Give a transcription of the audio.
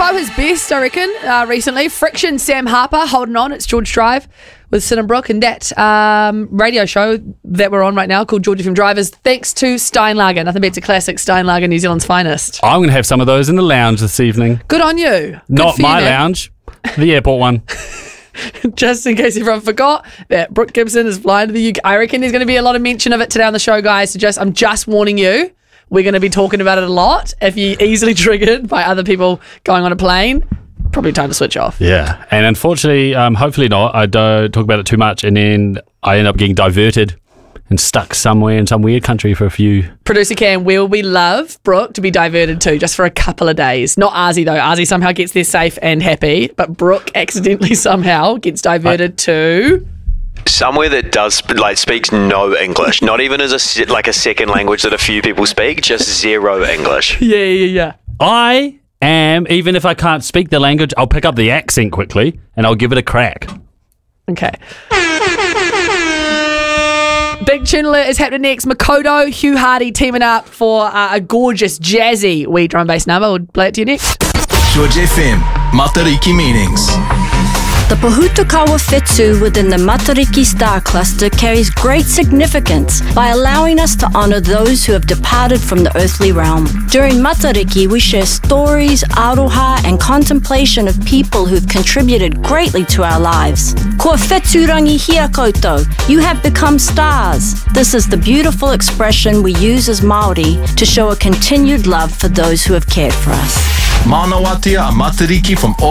below his best, I reckon, recently. Friction, Sam Harper, holding on. It's George Drive with Sid and Brooke, and that radio show that we're on right now called George FM Drivers, thanks to Steinlager. Nothing beats a classic Steinlager, New Zealand's finest. I'm going to have some of those in the lounge this evening. Good on you. Not my lounge, the airport one. Just in case everyone forgot that Brooke Gibson is flying to the UK. I reckon there's going to be a lot of mention of it today on the show, guys. So I'm just warning you. We're going to be talking about it a lot. If you're easily triggered by other people going on a plane, probably time to switch off. Yeah, and unfortunately, hopefully not, I don't talk about it too much and then I end up getting diverted and stuck somewhere in some weird country for a few. Producer Cam, where we love Brooke to be diverted to just for a couple of days. Not Ozzy though. Ozzy somehow gets there safe and happy, but Brooke accidentally somehow gets diverted to... somewhere that does speaks no English, not even as a second language that a few people speak, just zero English. Yeah. I am, even if I can't speak the language, I'll pick up the accent quickly and I'll give it a crack. Okay. Big tune alert is happening next. Makoto, Hugh Hardy teaming up for a gorgeous, jazzy wee drum bass number. We'll play it to you next. George FM, Matariki Meetings. The Pohutukawa Whetū within the Matariki Star Cluster carries great significance by allowing us to honour those who have departed from the earthly realm. During Matariki, we share stories, aroha and contemplation of people who've contributed greatly to our lives. Ko whetūrangi hia koutou, you have become stars. This is the beautiful expression we use as Māori to show a continued love for those who have cared for us. Manawatia a Matariki from